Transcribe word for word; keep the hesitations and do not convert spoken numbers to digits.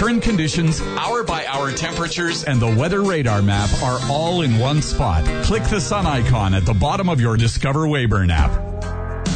Current conditions, hour-by-hour temperatures, and the weather radar map are all in one spot. Click the sun icon at the bottom of your Discover Weyburn app.